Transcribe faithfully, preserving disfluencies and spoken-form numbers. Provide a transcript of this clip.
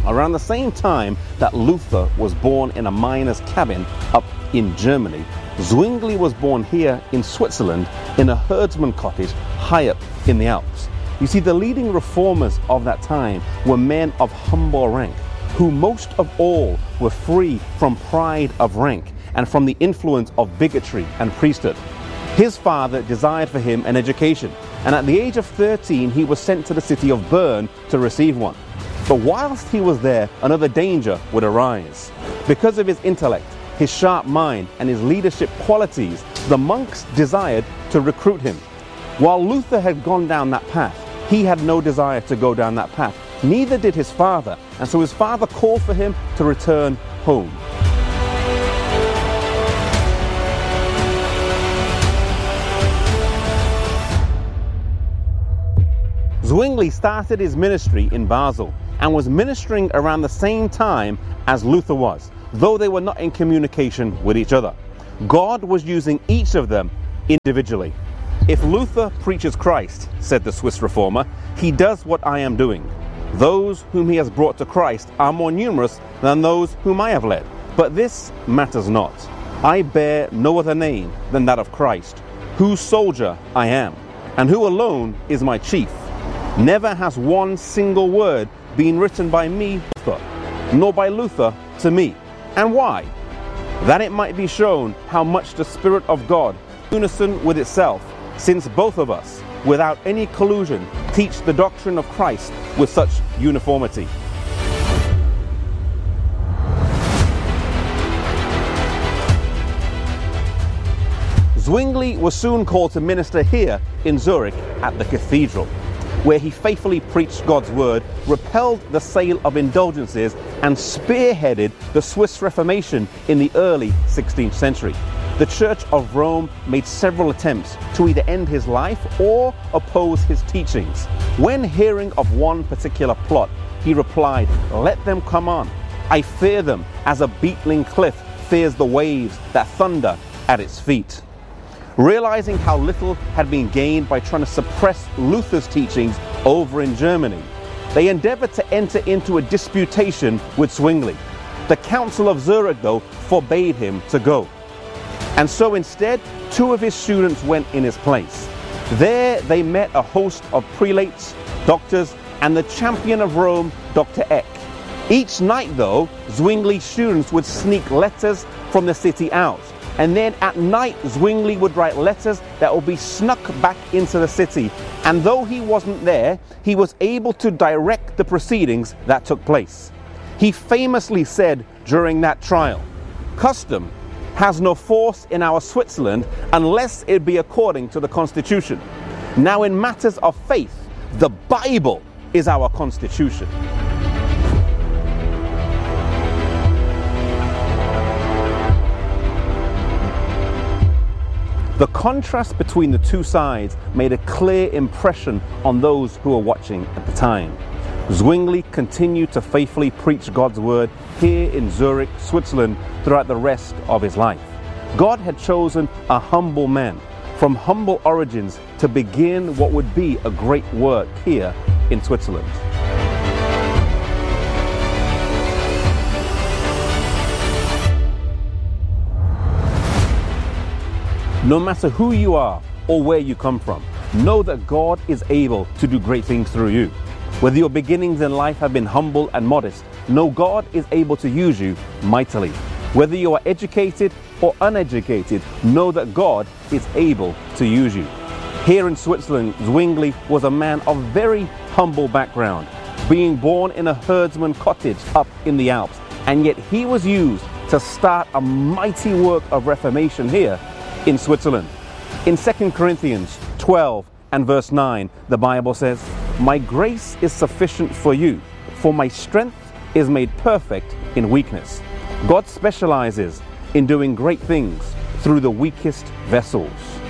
around the same time that Luther was born in a miner's cabin up in Germany, Zwingli was born here in Switzerland in a herdsman cottage high up in the Alps. You see, the leading reformers of that time were men of humble rank, who most of all were free from pride of rank and from the influence of bigotry and priesthood. His father desired for him an education, and at the age of thirteen he was sent to the city of Bern to receive one. But whilst he was there, another danger would arise. Because of his intellect, his sharp mind, and his leadership qualities, the monks desired to recruit him. While Luther had gone down that path, he had no desire to go down that path. Neither did his father, and so his father called for him to return home. Zwingli started his ministry in Basel and was ministering around the same time as Luther was, though they were not in communication with each other. God was using each of them individually. If Luther preaches Christ, said the Swiss reformer, he does what I am doing. Those whom he has brought to Christ are more numerous than those whom I have led. But this matters not. I bear no other name than that of Christ, whose soldier I am, and who alone is my chief. Never has one single word been written by me, Luther, nor by Luther to me. And why? That it might be shown how much the Spirit of God, in unison with itself, since both of us, without any collusion, teach the doctrine of Christ with such uniformity. Zwingli was soon called to minister here in Zurich at the cathedral, where he faithfully preached God's word, repelled the sale of indulgences, and spearheaded the Swiss Reformation in the early sixteenth century. The Church of Rome made several attempts to either end his life or oppose his teachings. When hearing of one particular plot, he replied, "Let them come on. I fear them as a beetling cliff fears the waves that thunder at its feet." Realizing how little had been gained by trying to suppress Luther's teachings over in Germany, they endeavored to enter into a disputation with Zwingli. The Council of Zurich, though, forbade him to go. And so instead, two of his students went in his place. There they met a host of prelates, doctors, and the champion of Rome, Doctor Eck. Each night, though, Zwingli's students would sneak letters from the city out. And then at night, Zwingli would write letters that would be snuck back into the city. And though he wasn't there, he was able to direct the proceedings that took place. He famously said during that trial, "Custom has no force in our Switzerland unless it be according to the Constitution. Now in matters of faith, the Bible is our Constitution." The contrast between the two sides made a clear impression on those who were watching at the time. Zwingli continued to faithfully preach God's word here in Zurich, Switzerland, throughout the rest of his life. God had chosen a humble man from humble origins to begin what would be a great work here in Switzerland. No matter who you are or where you come from, know that God is able to do great things through you. Whether your beginnings in life have been humble and modest, know God is able to use you mightily. Whether you are educated or uneducated, know that God is able to use you. Here in Switzerland, Zwingli was a man of very humble background, being born in a herdsman cottage up in the Alps, and yet he was used to start a mighty work of reformation here in Switzerland. In Second Corinthians twelve and verse nine, the Bible says, "My grace is sufficient for you, for my strength is made perfect in weakness." God specializes in doing great things through the weakest vessels.